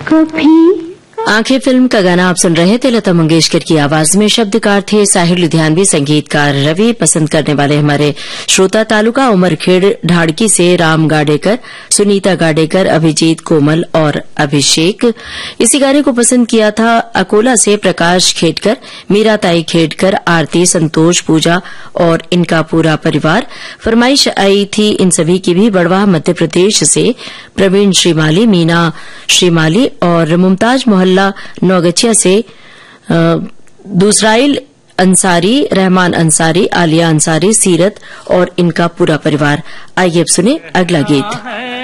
कभी आंखें फिल्म का गाना आप सुन रहे थे। लता मंगेशकर की आवाज में शब्दकार थे साहिर लुधियानवी, संगीतकार रवि। पसंद करने वाले हमारे श्रोता तालुका उमरखेड़ ढाड़की से राम गाडेकर, सुनीता गाडेकर, अभिजीत, कोमल और अभिषेक। इसी गाने को पसंद किया था अकोला से प्रकाश खेडकर, मीराताई खेडकर, आरती, संतोष, पूजा और इनका पूरा परिवार। फरमाइश आई थी इन सभी की भी बड़वाह मध्य प्रदेश से प्रवीण श्रीमाली, मीना श्रीमाली और मुमताज मोहल्ला नौगछिया से दूसराइल अंसारी, रहमान अंसारी, आलिया अंसारी, सीरत और इनका पूरा परिवार। आइए अब सुने अगला गीत।